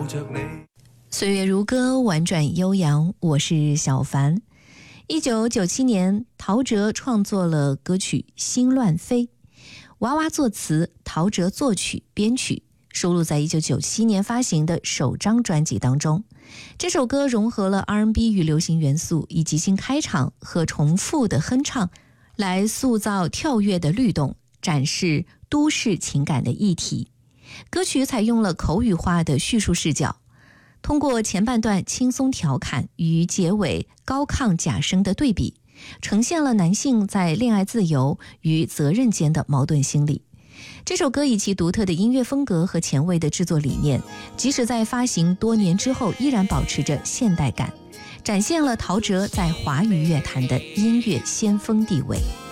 着你。 岁月如歌，婉转悠扬，我是小凡。1997年，陶喆创作了歌曲《心乱飞》，娃娃作词，陶喆作曲编曲，收录在1997年发行的首张专辑当中。这首歌融合了 R&B 与流行元素，以即兴开场和重复的哼唱来塑造跳跃的律动，展示都市情感的议题。歌曲采用了口语化的叙述视角，通过前半段轻松调侃与结尾高亢假声的对比，呈现了男性在恋爱自由与责任间的矛盾心理。这首歌以其独特的音乐风格和前卫的制作理念，即使在发行多年之后依然保持着现代感，展现了陶喆在华语乐坛的音乐先锋地位。